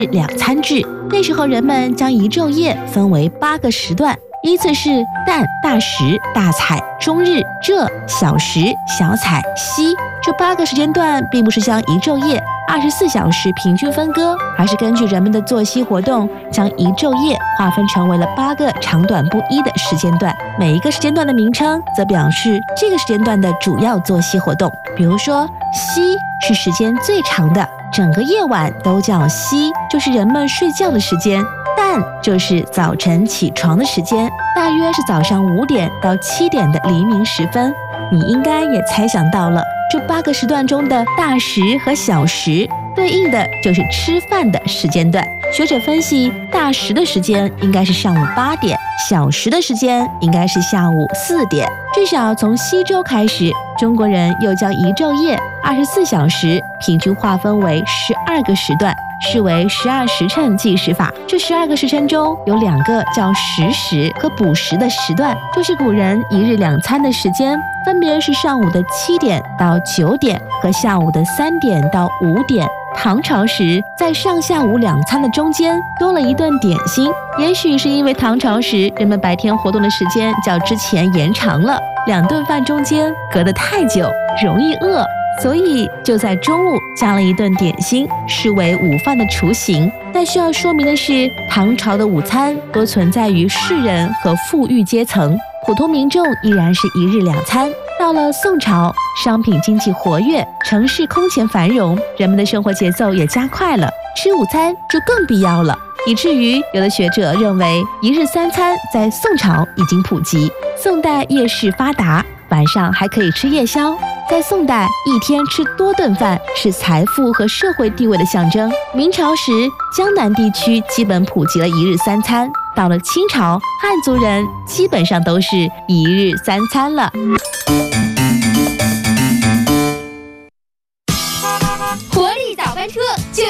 两餐制。那时候人们将一昼夜分为8个时段，依次是旦、大时、大采、中日、浙、小时、小采、西。这8个时间段并不是将一昼夜24小时平均分割，而是根据人们的作息活动，将一昼夜划分成为了8个长短不一的时间段。每一个时间段的名称则表示这个时间段的主要作息活动。比如说，西是时间最长的，整个夜晚都叫西，就是人们睡觉的时间。旦就是早晨起床的时间，大约是早上5点到7点的黎明时分。你应该也猜想到了，这8个时段中的大时和小时对应的就是吃饭的时间段。学者分析，大时的时间应该是上午8点，小时的时间应该是下午4点。至少从西周开始，中国人又将一昼夜24小时平均划分为12个时段，视为12时辰计时法。这12个时辰中有2个叫时时和补时的时段，就是古人一日2餐的时间，分别是上午的7点到9点和下午的3点到5点。唐朝时，在上下午2餐的中间多了一顿点心，也许是因为唐朝时人们白天活动的时间较之前延长了，2顿饭中间隔得太久，容易饿，所以就在中午加了一顿点心，视为午饭的雏形。但需要说明的是，唐朝的午餐多存在于士人和富裕阶层，普通民众依然是一日2餐。到了宋朝，商品经济活跃，城市空前繁荣，人们的生活节奏也加快了，吃午餐就更必要了，以至于有的学者认为一日3餐在宋朝已经普及。宋代夜市发达，晚上还可以吃夜宵。在宋代，一天吃多顿饭是财富和社会地位的象征。明朝时，江南地区基本普及了一日3餐。到了清朝，汉族人基本上都是一日3餐了。